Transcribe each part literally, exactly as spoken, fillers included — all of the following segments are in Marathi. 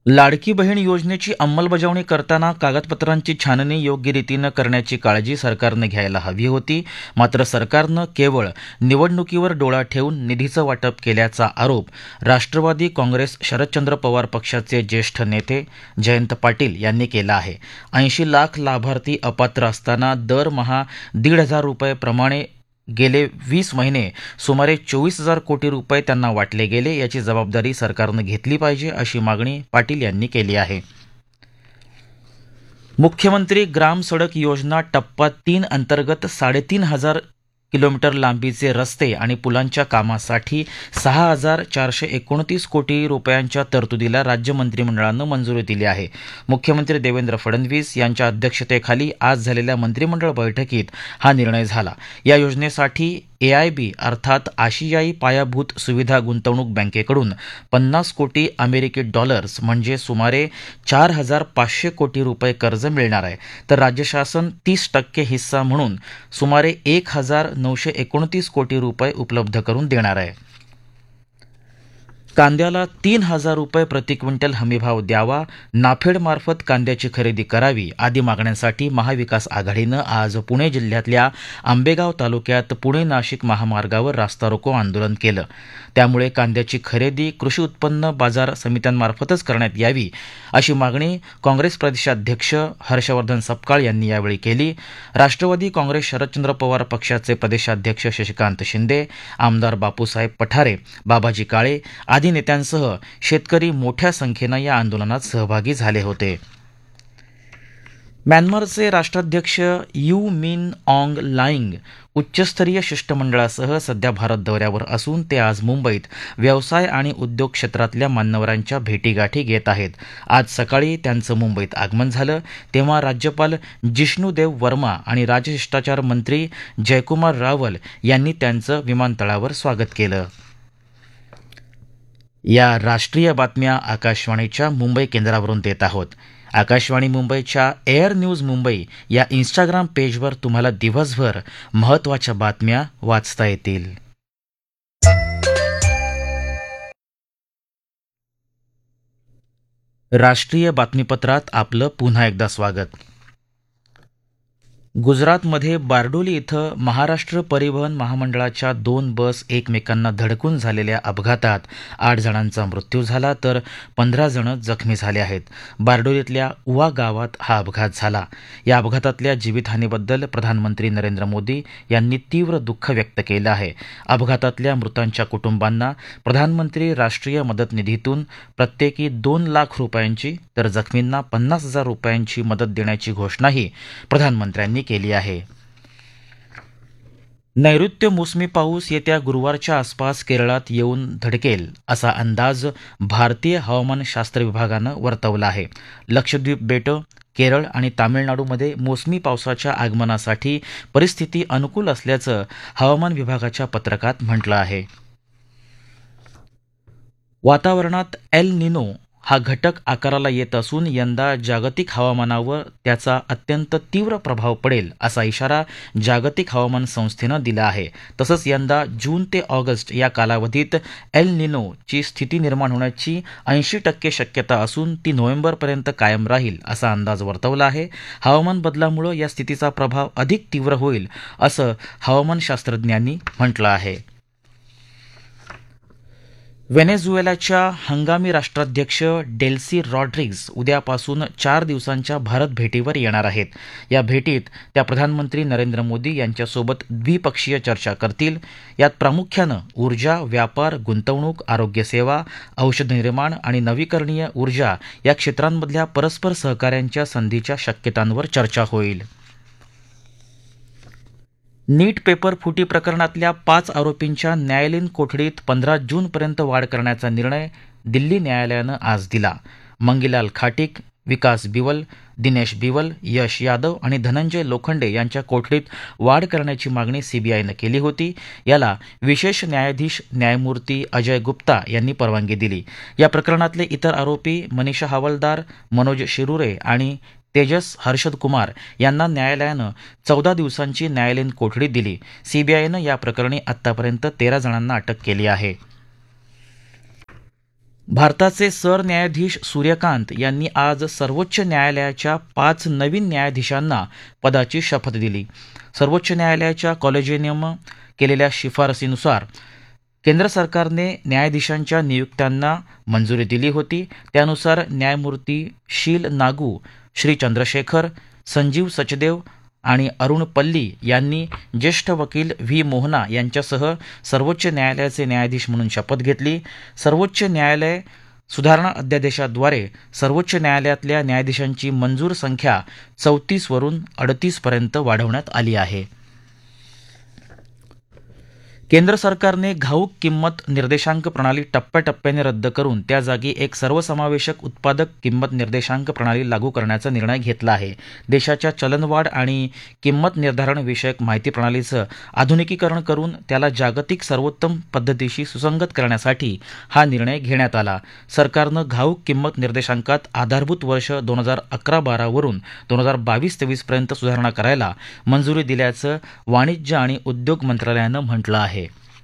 लाडकी बहीण योजनेची अंमलबजावणी करताना कागदपत्रांची छाननी योग्य रीतीनं करण्याची काळजी सरकारनं घ्यायला हवी होती. मात्र सरकारनं केवळ निवडणुकीवर डोळा ठेवून निधीचं वाटप केल्याचा आरोप राष्ट्रवादी काँग्रेस शरदचंद्र पवार पक्षाचे ज्येष्ठ नेते जयंत पाटील यांनी केला आहे. ऐंशी लाख लाभार्थी अपात्र असताना दरमहा दीड हजार रुपये प्रमाणे गेले वीस महिने सुमारे चोवीस हजार कोटी रुपये त्यांना वाटले गेले. याची जबाबदारी सरकारनं घेतली पाहिजे अशी मागणी पाटील यांनी केली आहे. मुख्यमंत्री ग्राम सडक योजना टप्पा तीन अंतर्गत साडेतीन हजार किलोमीटर लांबीचे रस्ते आणि पुलांच्या कामासाठी सहा हजार चारशे एकोणतीस कोटी रुपयांच्या तरतुदीला राज्य मंत्रिमंडळानं मंजुरी दिली आहे. मुख्यमंत्री देवेंद्र फडणवीस यांच्या अध्यक्षतेखाली आज झालेल्या मंत्रिमंडळ बैठकीत हा निर्णय झाला. या योजनेसाठी ए आय बी अर्थात आशियाई पायाभूत सुविधा गुंतवणूक बँकेकडून पन्नास कोटी अमेरिकी डॉलर्स म्हणजे सुमारे चार हजार पाचशे कोटी रुपये कर्ज मिळणार आहे. तर राज्य शासन तीस टक्के हिस्सा म्हणून सुमारे एक हजार नऊशे एकोणतीस कोटी रुपये उपलब्ध करून देणार आहे. कांद्याला तीन हजार रुपये प्रति क्विंटल हमीभाव द्यावा, नाफेडमार्फत कांद्याची खरेदी करावी आदी मागण्यांसाठी महाविकास आघाडीनं आज पुणे जिल्ह्यातल्या आंबेगाव तालुक्यात पुणे नाशिक महामार्गावर रास्ता रोको आंदोलन केलं. त्यामुळे कांद्याची खरेदी कृषी उत्पन्न बाजार समित्यांमार्फतच करण्यात यावी अशी मागणी काँग्रेस प्रदेशाध्यक्ष हर्षवर्धन सपकाळ यांनी यावेळी केली. राष्ट्रवादी काँग्रेस शरदचंद्र पवार पक्षाचे प्रदेशाध्यक्ष शशिकांत शिंदे, आमदार बापूसाहेब पठारे, बाबाजी काळे आदी नेत्यांसह शेतकरी मोठ्या संख्येनं या आंदोलनात सहभागी झाले होते. म्यानमारचे राष्ट्राध्यक्ष यू मिन ऑंग लाईंग उच्चस्तरीय शिष्टमंडळासह सध्या भारत दौऱ्यावर असून ते आज मुंबईत व्यवसाय आणि उद्योग क्षेत्रातल्या मान्यवरांच्या भेटीगाठी घेत आहेत. आज सकाळी त्यांचं मुंबईत आगमन झालं तेव्हा राज्यपाल जिष्णुदेव वर्मा आणि राजशिष्टाचार मंत्री जयकुमार रावल यांनी त्यांचं विमानतळावर स्वागत केलं. या राष्ट्रीय बातम्या आकाशवाणीच्या मुंबई केंद्रावरून देत आहोत. आकाशवाणी मुंबईच्या एअर न्यूज मुंबई या इंस्टाग्राम पेजवर तुम्हाला दिवसभर महत्त्वाच्या बातम्या वाचता येतील. राष्ट्रीय बातमीपत्रात आपलं पुन्हा एकदा स्वागत. गुजरातमध्ये बारडोली इथं महाराष्ट्र परिवहन महामंडळाच्या दोन बस एकमेकांना धडकून झालेल्या अपघातात आठ जणांचा मृत्यू झाला तर पंधरा जण जखमी झाले आहेत. बारडोलीतल्या उवा गावात हा अपघात झाला. या अपघातातल्या जीवितहानीबद्दल प्रधानमंत्री नरेंद्र मोदी यांनी तीव्र दुःख व्यक्त केलं आहे. अपघातातल्या मृतांच्या कुटुंबांना प्रधानमंत्री राष्ट्रीय मदत निधीतून प्रत्येकी दोन लाख रुपयांची तर जखमींना पन्नास हजार रुपयांची मदत देण्याची घोषणाही प्रधानमंत्र्यांनी केली आहे. नैऋत्य मोसमी पाऊस येत्या गुरुवारच्या आसपास केरळात येऊन धडकेल असा अंदाज भारतीय हवामानशास्त्र विभागानं वर्तवला आहे. लक्षद्वीप बेटं, केरळ आणि तामिळनाडूमध्ये मोसमी पावसाच्या आगमनासाठी परिस्थिती अनुकूल असल्याचं हवामान विभागाच्या पत्रकात म्हटलं आहे. वातावरणात एल निनो हा घटक आकाराला येत असून यंदा जागतिक हवामानावर त्याचा अत्यंत तीव्र प्रभाव पडेल असा इशारा जागतिक हवामान संस्थेनं दिला आहे. तसंच यंदा जून ते ऑगस्ट या कालावधीत एल निनोची स्थिती निर्माण होण्याची ऐंशी टक्के शक्यता असून ती नोव्हेंबरपर्यंत कायम राहील असा अंदाज वर्तवला आहे. हवामान बदलामुळे या स्थितीचा प्रभाव अधिक तीव्र होईल असं हवामानशास्त्रज्ञांनी म्हटलं आहे. व्हेनेझुएलाच्या हंगामी राष्ट्राध्यक्ष डेल्सी रॉड्रिग्ज उद्यापासून चार दिवसांच्या भारत भेटीवर येणार आहेत. या भेटीत त्या प्रधानमंत्री नरेंद्र मोदी यांच्यासोबत द्विपक्षीय चर्चा करतील. यात प्रामुख्यानं ऊर्जा, व्यापार, गुंतवणूक, आरोग्यसेवा, औषध निर्माण आणि नवीकरणीय ऊर्जा या क्षेत्रांमधल्या परस्पर सहकार्यांच्या संधीच्या शक्यतांवर चर्चा होईल. नीट पेपर फुटी प्रकरणातल्या पाच आरोपींच्या न्यायालयीन कोठडीत पंधरा जूनपर्यंत वाढ करण्याचा निर्णय दिल्ली न्यायालयानं आज दिला. मंगीलाल खाटिक, विकास बिवल, दिनेश बिवल, यश यादव आणि धनंजय लोखंडे यांच्या कोठडीत वाढ करण्याची मागणी सीबीआयनं केली होती. याला विशेष न्यायाधीश न्यायमूर्ती अजय गुप्ता यांनी परवानगी दिली. या प्रकरणातले इतर आरोपी मनीषा हवालदार, मनोज शिरुरे आणि तेजस हर्षद कुमार यांना न्यायालयानं चौदा दिवसांची न्यायालयीन कोठडी दिली. सीबीआयनं या प्रकरणी आत्तापर्यंत तेरा जणांना अटक केली आहे. भारताचे सरन्यायाधीश सूर्यकांत यांनी आज सर्वोच्च न्यायालयाच्या पाच नवीन न्यायाधीशांना पदाची शपथ दिली. सर्वोच्च न्यायालयाच्या कॉलेजियमनं केलेल्या शिफारसीनुसार केंद्र सरकारने न्यायाधीशांच्या नियुक्त्यांना मंजुरी दिली होती. त्यानुसार न्यायमूर्ती शील नागू, श्री चंद्रशेखर, संजीव सचदेव आणि अरुण पल्ली यांनी ज्येष्ठ वकील व्ही मोहना यांच्यासह सर्वोच्च न्यायालयाचे न्यायाधीश म्हणून शपथ घेतली. सर्वोच्च न्यायालय सुधारणा अध्यादेशाद्वारे सर्वोच्च न्यायालयातल्या न्यायाधीशांची मंजूर संख्या चौतीसवरून अडतीसपर्यंत वाढवण्यात आली आहे. केंद्र सरकारने घाऊक किंमत निर्देशांक प्रणाली टप्प्याटप्प्याने रद्द करून त्या जागी एक सर्वसमावेशक उत्पादक किंमत निर्देशांक प्रणाली लागू करण्याचा निर्णय घेतला आहे. देशाच्या चलनवाढ आणि किंमत निर्धारण विषयक माहिती प्रणालीचं आधुनिकीकरण करून त्याला जागतिक सर्वोत्तम पद्धतीशी सुसंगत करण्यासाठी हा निर्णय घेण्यात आला. सरकारनं घाऊक किंमत निर्देशांकात आधारभूत वर्ष दोन हजार अकरा बारावरून दोन हजार बावीस तेवीसपर्यंत सुधारणा करायला मंजुरी दिल्याचं वाणिज्य आणि उद्योग मंत्रालयानं म्हटलं आहे.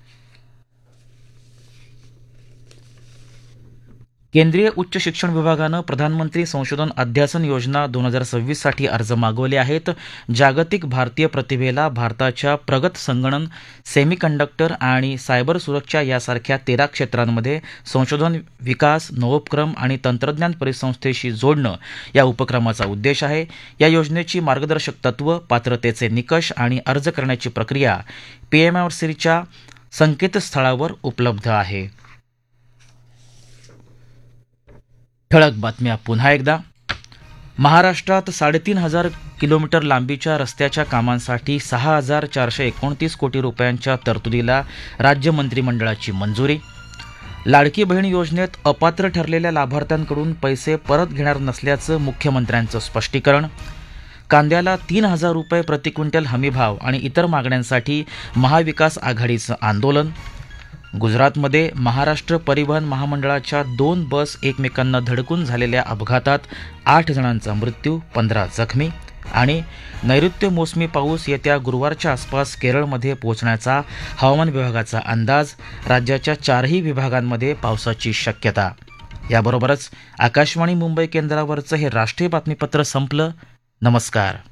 केंद्रीय उच्च शिक्षण विभागानं प्रधानमंत्री संशोधन अध्यासन योजना दोन हजार सव्वीससाठी अर्ज मागवले आहेत. जागतिक भारतीय प्रतिभेला भारताच्या प्रगत संगणन, सेमीकंडक्टर आणि सायबर सुरक्षा यासारख्या तेरा क्षेत्रांमध्ये संशोधन, विकास, नवोपक्रम आणि तंत्रज्ञान परिसंस्थेशी जोडणं या उपक्रमाचा उद्देश आहे. या योजनेची मार्गदर्शक तत्व, पात्रतेचे निकष आणि अर्ज करण्याची प्रक्रिया पीएमआरसीच्या संकेतस्थळावर उपलब्ध आहे. ठळक बातम्या पुन्हा एकदा. महाराष्ट्रात साडेतीन हजार किलोमीटर लांबीच्या रस्त्याच्या कामांसाठी सहा हजार चारशे एकोणतीस कोटी रुपयांच्या तरतुदीला राज्य मंत्रिमंडळाची मंजुरी. लाडकी बहीण योजनेत अपात्र ठरलेल्या लाभार्थ्यांकडून पैसे परत घेणार नसल्याचं मुख्यमंत्र्यांचं स्पष्टीकरण. कांद्याला तीन हजार रुपये प्रति क्विंटल हमीभाव आणि इतर मागण्यांसाठी महाविकास आघाडीचं आंदोलन. गुजरातमध्ये महाराष्ट्र परिवहन महामंडळाच्या दोन बस एकमेकांना धडकून झालेल्या अपघातात आठ जणांचा मृत्यू, पंधरा जखमी. आणि नैऋत्य मोसमी पाऊस येत्या गुरुवारच्या आसपास केरळमध्ये पोहोचण्याचा हवामान विभागाचा अंदाज. राज्याच्या चारही विभागांमध्ये पावसाची शक्यता. याबरोबरच आकाशवाणी मुंबई केंद्रावरचं हे राष्ट्रीय बातमीपत्र संपलं. नमस्कार.